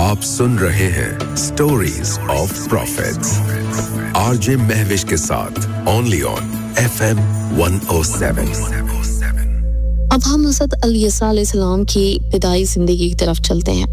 आप सुन रहे हैं stories of profits RJ Mahwish के साथ ओनली ऑन FM 107। अब हम हज़रत अली अलैहिस्सलाम की इब्तिदाई जिंदगी की तरफ चलते हैं।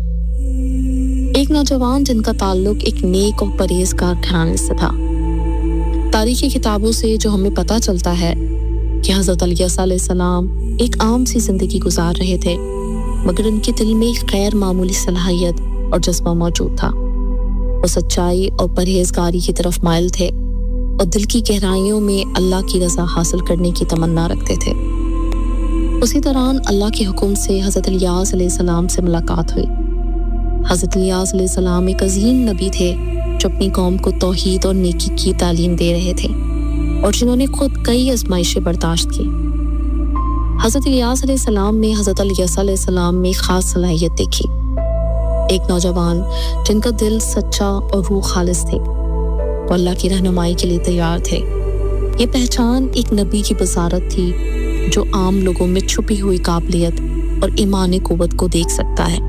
एक नौजवान जिनका ताल्लुक एक नेक और परहेजगार घराने से था। तारीखी किताबों से जो हमें पता चलता है कि हज़रत अली अलैहिस्सलाम एक आम सी जिंदगी गुजार रहे थे, मगर उनके दिल में एक गैर मामूली सलाहियत और जज्बा मौजूद था। वो सच्चाई और परहेजगारी की तरफ माइल थे और दिल की गहराइयों में अल्लाह की रज़ा हासिल करने की तमन्ना रखते थे। उसी दौरान अल्लाह के हुक्म से हज़रत इलियास अलैहिस्सलाम से मुलाकात हुई। हज़रत इलियास अलैहिस्सलाम एक अजीम नबी थे जो अपनी कौम को तौहीद और नेकी की तालीम दे रहे थे और जिन्होंने खुद कई आज़माइशें बर्दाश्त की। हज़रत इलियास अलैहिस्सलाम ने हज़रत अली अलैहिस्सलाम में खास सलाहियत देखी। एक नौजवान जिनका दिल सच्चा और रूह खालिस थे, वो अल्लाह की रहनुमाई के लिए तैयार थे। ये पहचान एक नबी की बसारत थी जो आम लोगों में छुपी हुई काबिलियत और ईमानी कुव्वत को देख सकता है।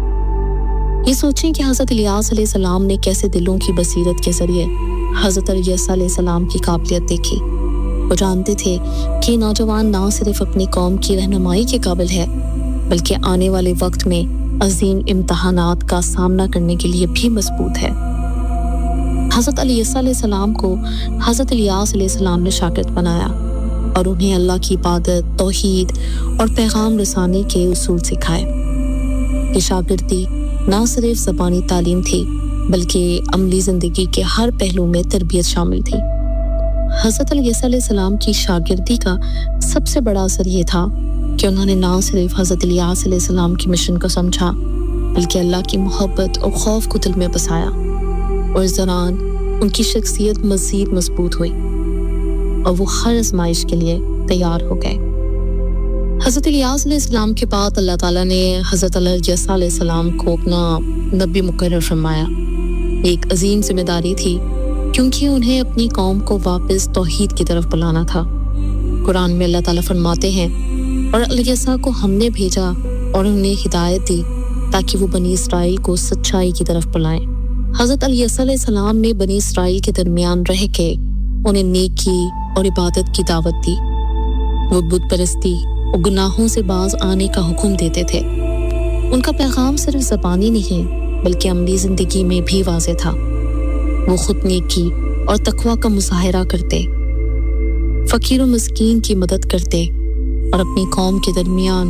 ये सोचें कि हज़रत इलियास अलैहिस्सलाम ने कैसे दिलों की बसीरत के जरिए हज़रत अली अलैहिस्सलाम की काबिलियत देखी। वो जानते थे कि नौजवान ना सिर्फ अपनी कौम की रहनुमाई के काबिल है, बल्कि आने वाले वक्त में अजीम इम्तिहानात का सामना करने के लिए भी मजबूत है। हज़रत अली अलैहिस्सलाम को हज़रत इलियास अलैहिस्सलाम ने शागिर्द बनाया और उन्हें अल्लाह की इबादत, तौहीद और पैगाम रसानी के उसूल सिखाए। ये शागिर्दी ना सिर्फ ज़बानी तालीम थी, बल्कि अमली ज़िंदगी के हर पहलू में तरबियत शामिल थी। हज़रत अली अलैहिस्सलाम की शागिर्दी का सबसे बड़ा असर ये था कि उन्होंने ना सिर्फ हज़रत इलियास अलैहिस्सलाम की मिशन को समझा, बल्कि अल्लाह की मोहब्बत और खौफ को दिल में बसाया। और इस दौरान उनकी शख्सियत मज़ीद मजबूत हुई और वो हर आज़माइश के लिए तैयार हो गए। हज़रत इलियास अलैहिस्सलाम के बाद अल्लाह ताला ने हज़रत अली अलैहिस्सलाम को अपना नबी मुकर्रर फरमाया। एक अजीम जिम्मेदारी थी, क्योंकि उन्हें अपनी कौम को वापस तौहीद की तरफ बुलाना था। कुरान में अल्लाह ताला फरमाते हैं, और अली को हमने भेजा और उन्हें हिदायत दी ताकि वो बनी इसराइल को सच्चाई की तरफ बुलाएं। हज़रत अली अलैहिस्सलाम ने बनी इसराइल के दरमियान रह के उन्हें नेकी और इबादत की दावत दी। वो बुत परस्ती और गुनाहों से बाज आने का हुक्म देते थे। उनका पैगाम सिर्फ ज़बानी नहीं, बल्कि अमली ज़िंदगी में भी वाज़ेह था। वो खुद नेकी और तकवा का मुज़ाहिरा करते, फ़कीर और मिस्कीन की मदद करते और अपनी कौम के दरमियान